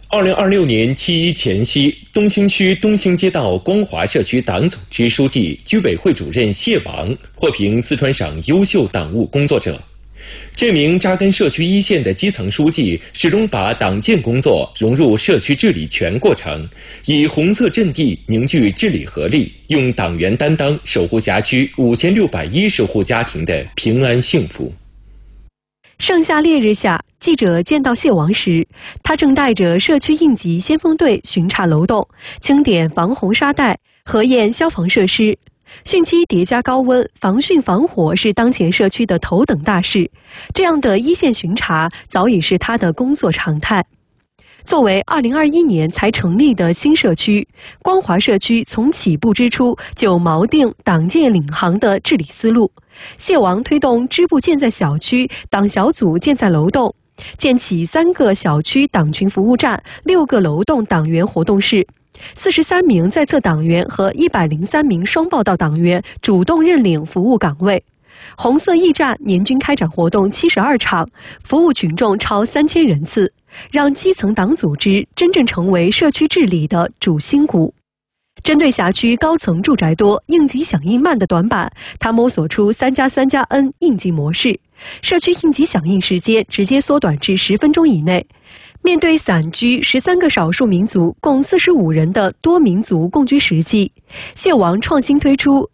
2026年7·1前夕，东兴区东兴街道光华社区党组织书记、居委会主任谢王获评四川省优秀党务工作者。这名扎根社区一线的基层书记，始终把党建工作融入社区治理全过程，以红色阵地凝聚治理合力，用党员担当守护辖区5610户家庭的平安幸福。 盛夏烈日下，记者见到谢王时，他正带着社区应急先锋队巡查楼栋，清点防洪沙袋，核验消防设施。汛期叠加高温，防汛防火是当前社区的头等大事。这样的一线巡查早已是他的工作常态。作为2021年才成立的新社区，光华社区从起步之初就锚定党建领航的治理思路。谢王推动支部建在小区，党小组建在楼栋，建起3个小区党群服务站、6个楼栋党员活动室。43名在册党员和103名双报到党员主动认领服务岗位。红色驿站年均开展活动72场，服务群众超3000人次，让基层党组织真正成为社区治理的主心骨。针对辖区高层住宅多、应急响应慢的短板，他摸索出3+3+N 应急模式，社区应急响应时间直接缩短至10分钟以内。面对散居13个少数民族共45人的多民族共居实际，谢王创新推出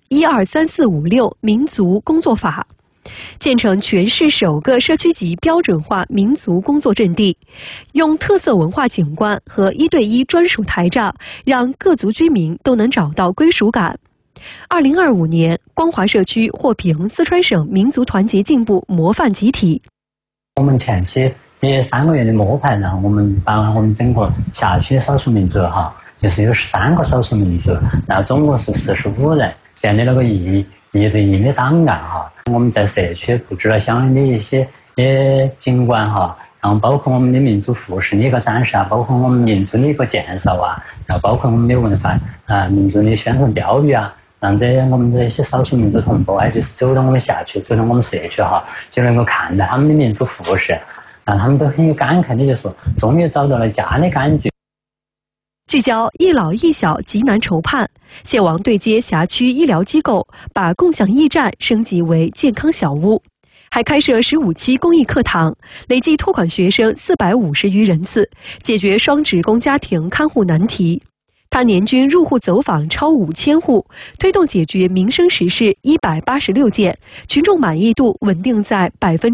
1234556民族工作法，建成全市首个社区级标准化民族工作阵地，用特色文化景观和1对1专属台帐，让各族居民都能找到归属感。2025年，光华社区获评四川省民族团结进步模范集体。 我们前期也3个月的摸排，然后我们把我们整个辖区的少数民族就是有13个少数民族，然后总共是45人，建立了个1对1的档案我们在社区布置了相应的一些景观然后包括我们的民族服饰的一个展示包括我们民族的一个介绍然后包括我们的文化民族的宣传标语让我们这些少数民族同胞就是走到我们辖区，走到我们社区就能够看到他们的民族服饰，让他们都很有感慨的就说，终于找到了家的感觉。 聚焦一老一小极难筹盼，谢王对接辖区医疗机构，把共享驿站升级为健康小屋，还开设15期公益课堂，累计托管学生450余人次，解决双职工家庭看护难题。他年均入户走访超5000户，推动解决民生实事186件，群众满意度稳定在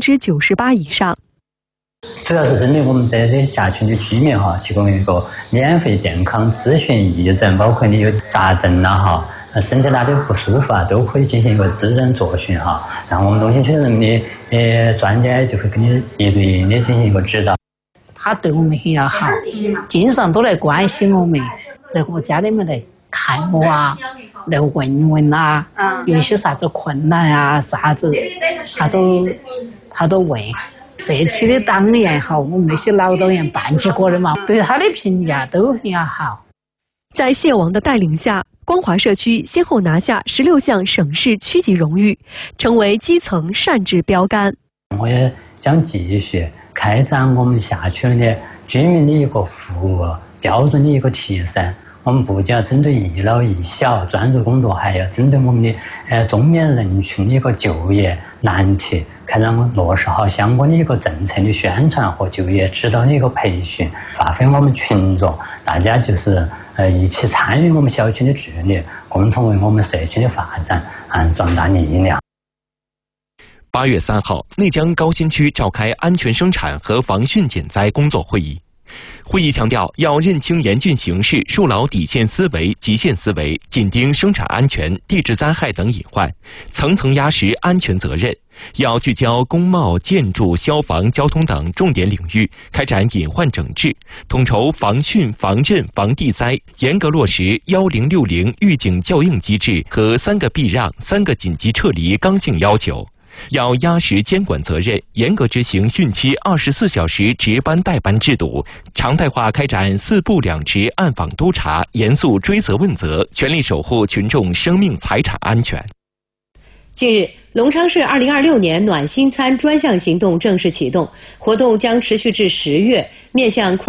98%以上。 主要是针对我们这些辖区的居民提供一个免费健康咨询义诊，包括你有杂症身体哪里不舒服都可以进行一个咨诊咨询然后我们东兴区人民的专家就会给你1对1的进行一个指导。 他对我们很要好，经常都来关心我们，在我家里面来看我来问问有些啥子困难啥子他都问。社区的党员也好，我们那些老党员办起过的嘛，对他的评价都很好。 在谢王的带领下，光华社区先后拿下16项省市区级荣誉，成为基层善治标杆。 我也将继续开展我们辖区的居民的一个服务标准的一个提升。我们不仅要针对一老一小专注工作，还要针对我们的中年人群的一个就业难题，开展落实好相关的一个政策的宣传和就业指导的一个培训，发挥我们群众大家就是一起参与我们小区的治理，共同为我们社区的发展壮大力量。 8月3号，内江高新区召开安全生产和防汛减灾工作会议。会议强调，要认清严峻形势，树牢底线思维、极限思维，紧盯生产安全、地质灾害等隐患，层层压实安全责任。要聚焦工贸、建筑、消防、交通等重点领域，开展隐患整治，统筹防汛、防震、防地灾，严格落实1060预警校应机制和3个避让、3个紧急撤离刚性要求。要压实监管责任，严格执行汛期24小时值班代班制度，常态化开展4部2值暗访督查，严肃追责问责，全力守护群众生命财产安全。 近日，隆昌市2026年暖心餐专项行动正式启动，活动将持续至10月，面向